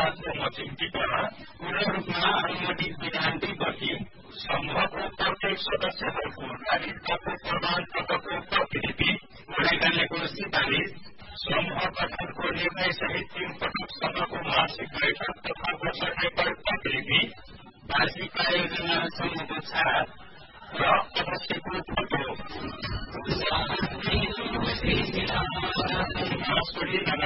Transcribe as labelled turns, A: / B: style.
A: साथको मचिन्टीबाट पूर्ण रूपमा अनुमोदित विधानदेखि समूहको प्रत्येक सदस्यहरूको नागरिकताको प्रमाणपत्रको प्रतिलिपि उल्लेखनीयको 47 समूह गठनको निर्णय सहित 3 पटक सभाको मासिक बैठक तथा वर्ष रिपोर्ट प्रतिलिपि वार्षिक आयोजना समूहको छाप र अवश्यको फोटो